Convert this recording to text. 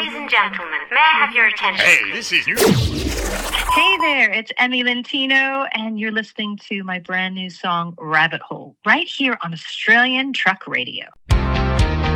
Ladies and gentlemen, may I have your attention? Hey, this is new. Hey there, it's Emmy Lentino, and you're listening to my brand new song, Rabbit Hole, right here on Australian Truck Radio.